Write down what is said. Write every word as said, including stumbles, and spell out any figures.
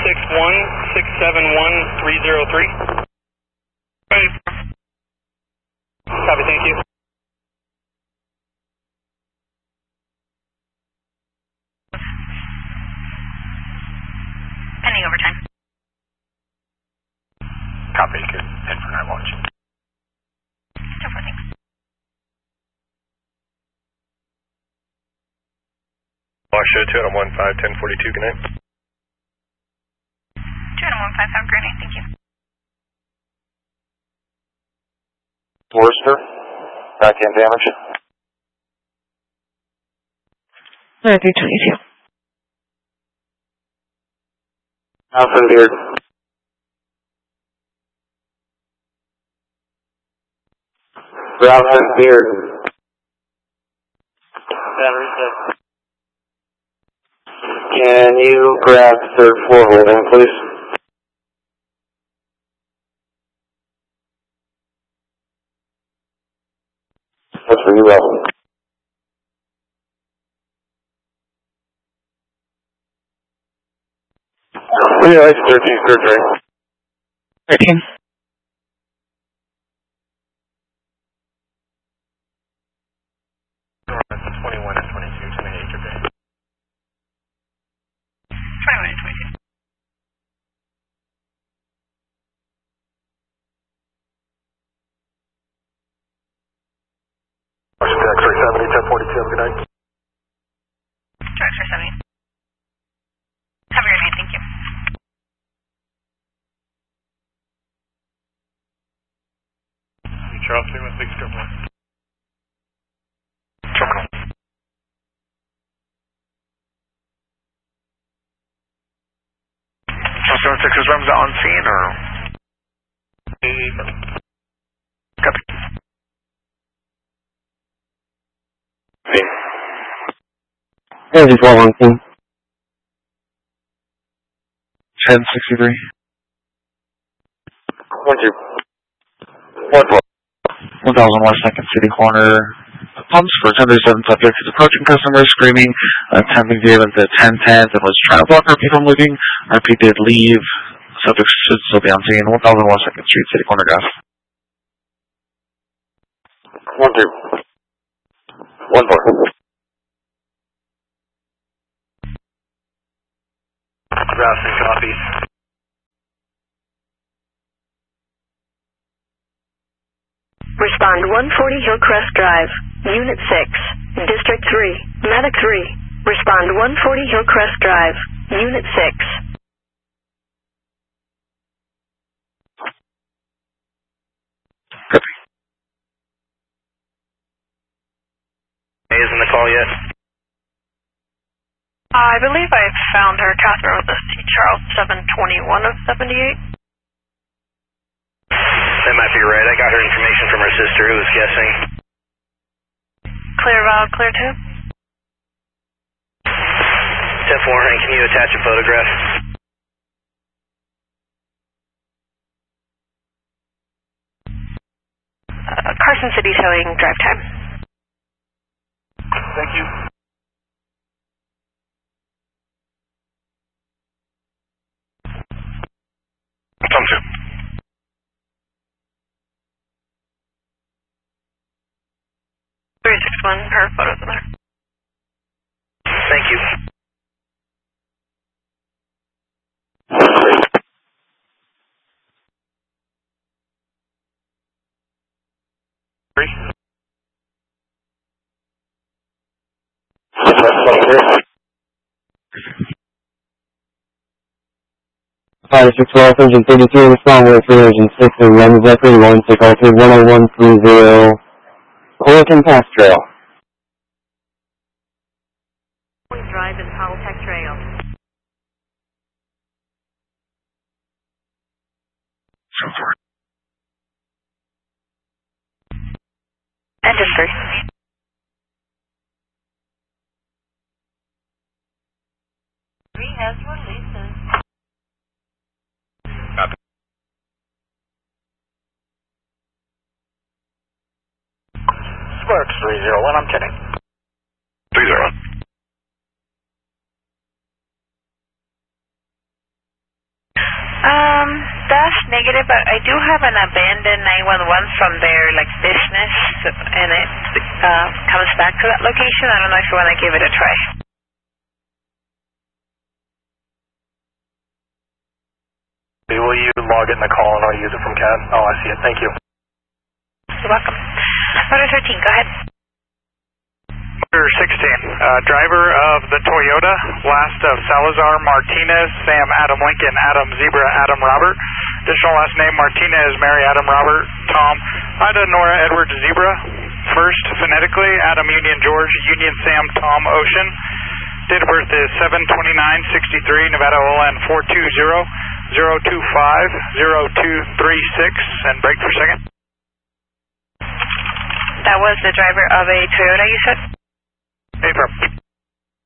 six one, six seven one, three zero three. Copy, thank you. Pending overtime. Copy, good. ten for nine watch. ten four, thanks. Wash show two out of one five, ten forty-two, good night. two out of one five, have a great night, thank you. Worcester, back end damage. ninety twenty-two. Alpha Beard. Bravo Beard. Battery set. Can you grab third floor holding, please? That's for you, Ralph. Yeah, it's thirteen, third drain. thirteen. twenty-one and twenty-two, ten and eight, okay. twenty-one and twenty-two. X-ray seventy, ten forty-two, good night. X-ray seventy. Have a great night, thank you. Charles three one six, go for it. Charles three one six, is Ramza on scene or? Copy. Energy four one team. ten sixty-three. One two. One four. one thousand one second city corner. Pumps for ten thirty-seven subject is approaching customer screaming, attempting to give into ten ten and was trying to block R P from leaving. R P did leave. Subject should still be on scene. one thousand one second street, city corner gas. One two. One four. Ralston, copy. Respond one forty Hillcrest Drive, Unit six, District three, Medic three. Respond one forty Hillcrest Drive, Unit six. Copy. Isn't the call yet? I believe I found her. Catherine with S T Charles seven twenty-one of seventy-eight. That might be right. I got her information from her sister who was guessing. Clear valve, clear two. ten four, and can you attach a photograph? Uh, Carson City showing drive time. Thank you. Tom two. three six one, her photos in there. Thank you. Three. Five six twelve, engine thirty-two, respond with for engine six and run record one six all three one oh one three zero. Fullerton Pass Trail. Drive and Powell Tech Trail. So far. Engine three. Three has releases. Copy. Sparks three zero one, I'm kidding. Three zero one. That's negative, but I do have an abandoned nine one one from their like business, and it uh, comes back to that location. I don't know if you want to give it a try. Will you log in the call and I'll use it from C A D? Oh, I see it. Thank you. You're welcome. Motor thirteen, go ahead. Motor sixteen, uh, driver of the Toyota, last of Salazar, Martinez, Sam, Adam Lincoln, Adam Zebra, Adam Robert. Additional last name Martinez, Mary, Adam Robert, Tom, Ida, Nora, Edward, Zebra. First, phonetically, Adam Union George, Union Sam, Tom Ocean. Date of birth is seven twenty-nine sixty-three, Nevada O L N four two zero zero two five zero two three six, and break for second. That was the driver of a Toyota, you said? Affirm.